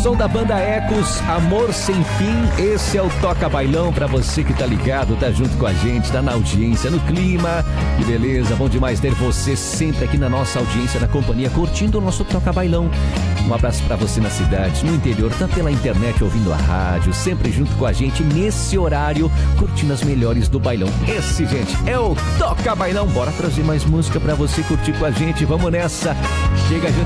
som da banda Ecos, Amor Sem Fim. Esse é o Toca Bailão pra você que tá ligado, tá junto com a gente, tá na audiência, no clima. Que beleza, bom demais ter você sempre aqui na nossa audiência, na companhia, curtindo o nosso Toca Bailão. Um abraço pra você na cidade, no interior, tá pela internet ouvindo a rádio, sempre junto com a gente nesse horário, curtindo as melhores do bailão. Esse, gente, é o Toca Bailão. Bora trazer mais música pra você curtir com a gente. Vamos nessa. Chega junto